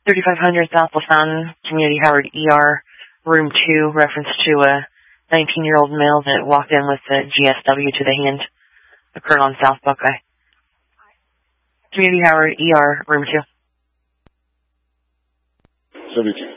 3500 South LaFountain, Community Howard ER, Room 2, reference to a 19-year-old male that walked in with a GSW to the hand, occurred on South Buckeye. Community Howard ER, Room 2. 72.